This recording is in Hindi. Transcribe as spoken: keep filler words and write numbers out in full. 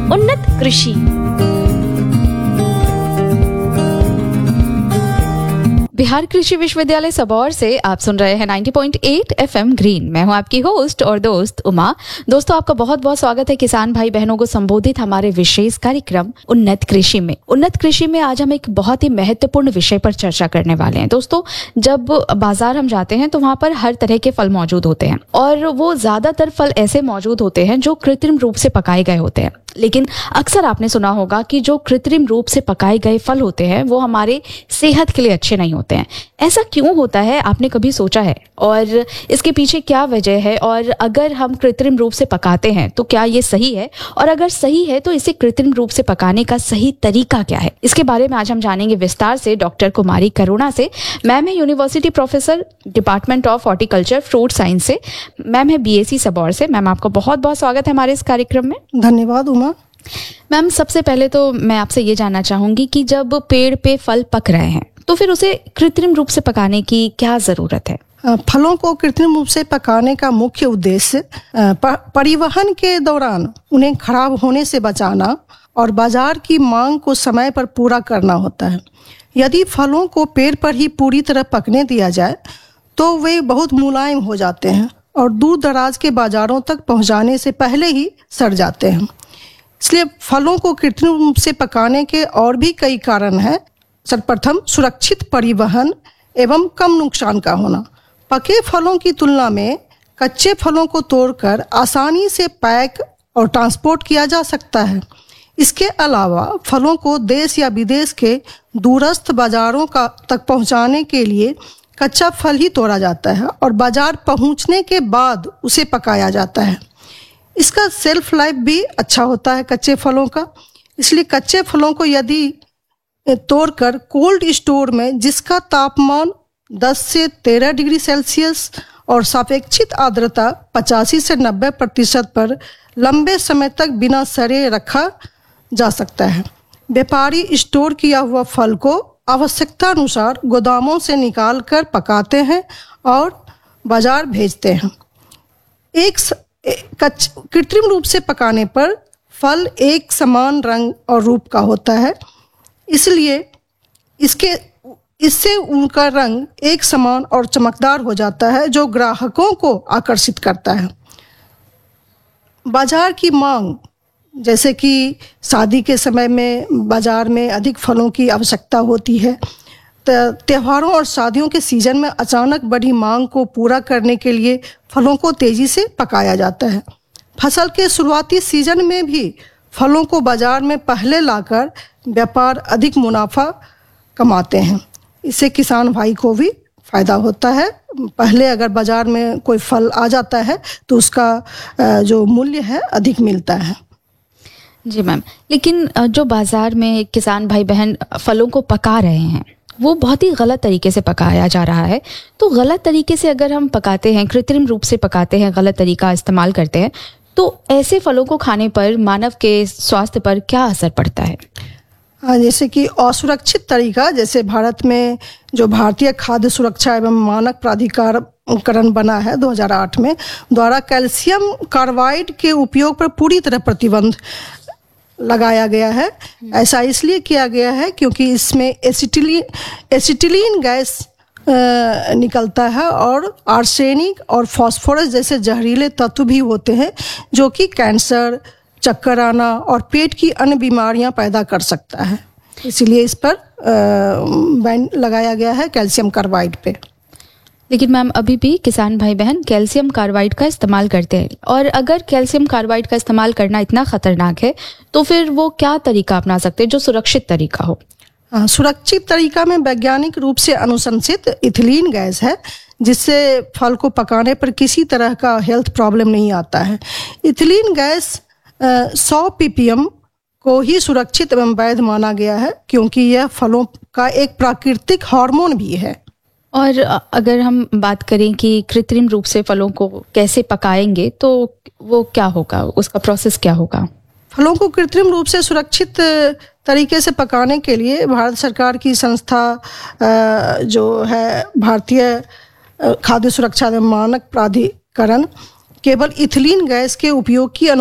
उन्नत कृषि। बिहार कृषि विश्वविद्यालय सबौर से आप सुन रहे हैं नब्बे पॉइंट आठ एफएम ग्रीन। मैं हूं आपकी होस्ट और दोस्त उमा। दोस्तों, आपका बहुत बहुत स्वागत है किसान भाई बहनों को संबोधित हमारे विशेष कार्यक्रम उन्नत कृषि में। उन्नत कृषि में आज हम एक बहुत ही महत्वपूर्ण विषय पर चर्चा करने वाले हैं। दोस्तों, जब बाजार हम जाते हैं तो वहां पर हर तरह के फल मौजूद होते हैं और वो ज्यादातर फल ऐसे मौजूद होते हैं जो कृत्रिम रूप से पकाए गए होते हैं। लेकिन अक्सर आपने सुना होगा कि जो कृत्रिम रूप से पकाए गए फल होते हैं वो हमारे सेहत के लिए अच्छे नहीं होते हैं। ऐसा क्यों होता है, आपने कभी सोचा है? और इसके पीछे क्या वजह है? और अगर हम कृत्रिम रूप से पकाते हैं तो क्या ये सही है? और अगर सही है तो इसे कृत्रिम रूप से पकाने का सही तरीका क्या है? इसके बारे में आज हम जानेंगे विस्तार से डॉक्टर कुमारी करुणा से। मैम है university professor, department of horticulture, fruit science से। मैम है बीएससी सबौर से। मैम, आपका बहुत बहुत स्वागत है हमारे इस कार्यक्रम में। धन्यवाद उमा। मैम, सबसे पहले तो मैं आपसे ये जानना चाहूंगी कि जब पेड़ पे फल पक रहे हैं तो फिर उसे कृत्रिम रूप से पकाने की क्या जरूरत है? फलों को कृत्रिम रूप से पकाने का मुख्य उद्देश्य परिवहन के दौरान उन्हें खराब होने से बचाना और बाजार की मांग को समय पर पूरा करना होता है। यदि फलों को पेड़ पर ही पूरी तरह पकने दिया जाए तो वे बहुत मुलायम हो जाते हैं और दूर दराज के बाजारों तक पहुंचाने से पहले ही सड़ जाते हैं। इसलिए फलों को कृत्रिम रूप से पकाने के और भी कई कारण हैं। सर्वप्रथम, सुरक्षित परिवहन एवं कम नुकसान का होना। पके फलों की तुलना में कच्चे फलों को तोड़कर आसानी से पैक और ट्रांसपोर्ट किया जा सकता है। इसके अलावा फलों को देश या विदेश के दूरस्थ बाजारों का तक पहुंचाने के लिए कच्चा फल ही तोड़ा जाता है और बाजार पहुंचने के बाद उसे पकाया जाता है। इसका सेल्फ लाइफ भी अच्छा होता है कच्चे फलों का। इसलिए कच्चे फलों को यदि तोड़कर कोल्ड स्टोर में, जिसका तापमान दस से तेरह डिग्री सेल्सियस और सापेक्षिक आर्द्रता पचासी से नब्बे प्रतिशत पर लंबे समय तक बिना सड़े रखा जा सकता है। व्यापारी स्टोर किया हुआ फल को आवश्यकता अनुसार गोदामों से निकाल कर पकाते हैं और बाजार भेजते हैं। एक कृत्रिम रूप से पकाने पर फल एक समान रंग और रूप का होता है, इसलिए इसके इससे उनका रंग एक समान और चमकदार हो जाता है, जो ग्राहकों को आकर्षित करता है। बाजार की मांग, जैसे कि शादी के समय में बाजार में अधिक फलों की आवश्यकता होती है, त्योहारों और शादियों के सीजन में अचानक बढ़ी मांग को पूरा करने के लिए फलों को तेजी से पकाया जाता है। फसल के शुरुआती सीजन में भी फलों को बाजार में पहले लाकर व्यापार अधिक मुनाफा कमाते हैं। इससे किसान भाई को भी फायदा होता है। पहले अगर बाजार में कोई फल आ जाता है तो उसका जो मूल्य है अधिक मिलता है। जी मैम, लेकिन जो बाजार में किसान भाई बहन फलों को पका रहे हैं वो बहुत ही गलत तरीके से पकाया जा रहा है। तो गलत तरीके से अगर हम पकाते हैं, कृत्रिम रूप से पकाते हैं, गलत तरीका इस्तेमाल करते हैं, तो ऐसे फलों को खाने पर मानव के स्वास्थ्य पर क्या असर पड़ता है? जैसे कि असुरक्षित तरीका, जैसे भारत में जो भारतीय खाद्य सुरक्षा एवं मानक प्राधिकरण बना है दो हज़ार आठ में, द्वारा कैल्शियम कार्बाइड के उपयोग पर पूरी तरह प्रतिबंध लगाया गया है। ऐसा इसलिए किया गया है क्योंकि इसमें एसिटिलीन एसिटिलीन गैस निकलता है और आर्सेनिक और फास्फोरस जैसे जहरीले तत्व भी होते हैं, जो कि कैंसर, चक्कर आना और पेट की अन्य बीमारियां पैदा कर सकता है। इसलिए इस पर बैन लगाया गया है कैल्शियम कार्बाइड पे। लेकिन मैम, अभी भी किसान भाई बहन कैल्शियम कार्बाइड का इस्तेमाल करते हैं, और अगर कैल्शियम कार्बाइड का इस्तेमाल करना इतना खतरनाक है तो फिर वो क्या तरीका अपना सकते हैं जो सुरक्षित तरीका हो? हाँ, सुरक्षित तरीका में वैज्ञानिक रूप से अनुशंसित इथिलीन गैस है, जिससे फल को पकाने पर किसी तरह का हेल्थ प्रॉब्लम नहीं आता है। इथिलीन गैस सौ पीपीएम को ही सुरक्षित एवं वैध माना गया है, क्योंकि यह फलों का एक प्राकृतिक हार्मोन भी है। और अगर हम बात करें कि कृत्रिम रूप से फलों को कैसे पकाएंगे तो वो क्या होगा, उसका प्रोसेस क्या होगा? फलों को कृत्रिम रूप से सुरक्षित तरीके से पकाने के लिए भारत सरकार की संस्था जो है भारतीय खाद्य सुरक्षा एवं मानक प्राधिकरण केवल इथिलीन गैस के उपयोग की